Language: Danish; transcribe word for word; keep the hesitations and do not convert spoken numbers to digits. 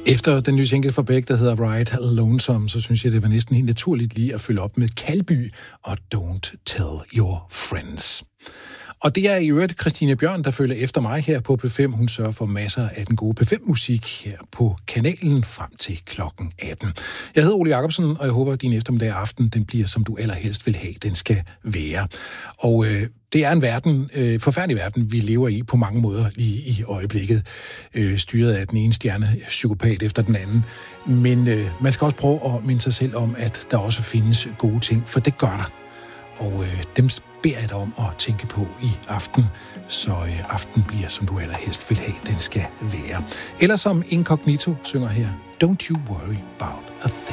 Efter den nye single fra Beck, der hedder Ride Lonesome, så synes jeg, det var næsten helt naturligt lige at følge op med Kalby og Don't Tell Your Friends. Og det er i øvrigt Christine Bjørn, der følger efter mig her på P fem. Hun sørger for masser af den gode P fem-musik her på kanalen frem til klokken atten. Jeg hedder Ole Jacobsen, og jeg håber, at din eftermiddag aften den bliver, som du allerhelst vil have, den skal være. Og øh, det er en verden, øh, forfærdelig verden, vi lever i på mange måder lige i øjeblikket. Øh, styret af den ene stjerne psykopat efter den anden. Men øh, man skal også prøve at minde sig selv om, at der også findes gode ting, for det gør der. Og øh, dem beder jeg dig om at tænke på i aften, så øh, aften bliver, som du allerhelst vil have, den skal være. Eller som Incognito synger her, Don't you worry about a thing.